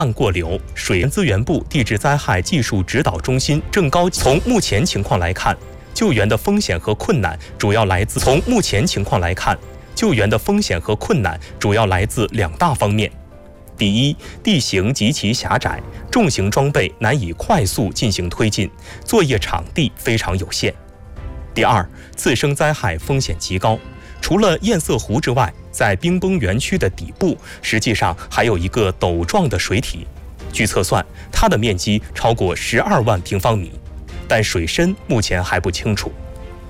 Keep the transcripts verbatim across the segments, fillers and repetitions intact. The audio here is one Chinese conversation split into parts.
岸过流，水源资源部地质灾害技术指导中心郑高从目前情况来看，救援的风险和困难主要来自从目前情况来看，救援的风险和困难主要来自两大方面。第一，地形极其狭窄，重型装备难以快速进行推进，作业场地非常有限。第二，次生灾害风险极高。除了堰塞湖之外，在冰崩园区的底部，实际上还有一个陡状的水体。据测算，它的面积超过十二万平方米，但水深目前还不清楚。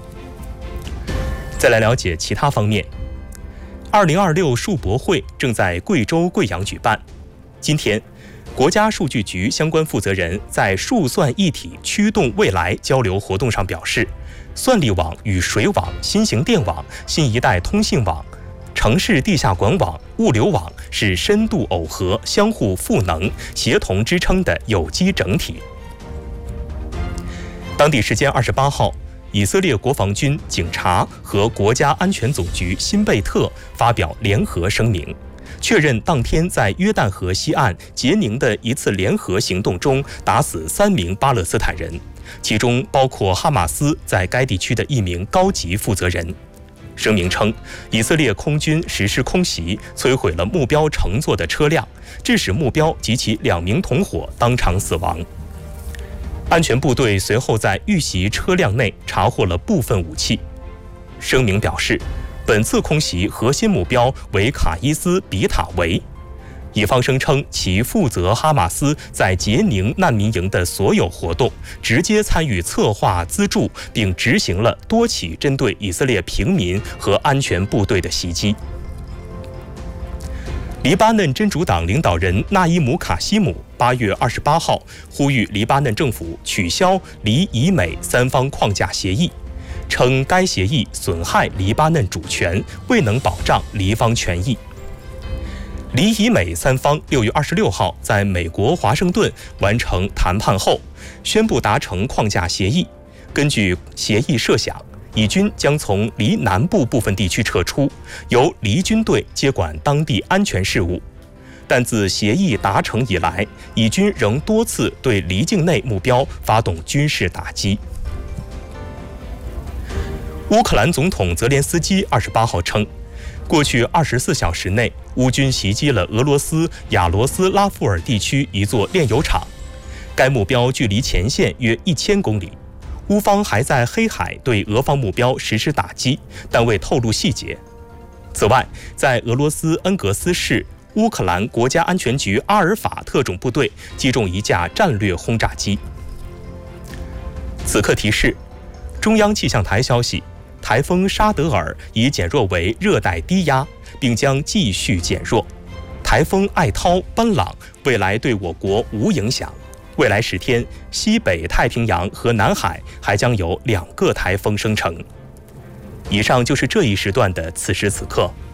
再来了解其他方面。二零二六数博会正在贵州贵阳举办。今天，国家数据局相关负责人在数算一体驱动未来交流活动上表示，算力网与水网、新型电网、新一代通信网、城市地下管网、物流网是深度耦合、相互赋能、协同支撑的有机整体。当地时间二十八号，以色列国防军、警察和国家安全总局辛贝特发表联合声明，确认当天在约旦河西岸杰宁的一次联合行动中打死三名巴勒斯坦人，其中包括哈马斯在该地区的一名高级负责人。声明称，以色列空军实施空袭，摧毁了目标乘坐的车辆，致使目标及其两名同伙当场死亡。安全部队随后在遇袭车辆内查获了部分武器。声明表示，本次空袭核心目标为卡伊斯比塔维，以方声称其负责哈马斯在杰宁难民营的所有活动，直接参与策划、资助并执行了多起针对以色列平民和安全部队的袭击。黎巴嫩真主党领导人纳伊姆·卡西姆八月二十八号呼吁黎巴嫩政府取消黎以美三方框架协议，称该协议损害黎巴嫩主权，未能保障黎方权益。黎以美三方六月二十六号在美国华盛顿完成谈判后，宣布达成框架协议。根据协议设想，以军将从黎南部部分地区撤出，由黎军队接管当地安全事务。但自协议达成以来，以军仍多次对黎境内目标发动军事打击。乌克兰总统泽连斯基二十八号称，过去二十四小时内，乌军袭击了俄罗斯亚罗斯拉夫尔地区一座炼油厂，该目标距离前线约一千公里。乌方还在黑海对俄方目标实施打击，但未透露细节。此外，在俄罗斯恩格斯市，乌克兰国家安全局阿尔法特种部队击中一架战略轰炸机。此刻提示：中央气象台消息，台风沙德尔已减弱为热带低压，并将继续减弱。台风艾涛、班朗未来对我国无影响。未来十天，西北太平洋和南海还将有两个台风生成。以上就是这一时段的此时此刻。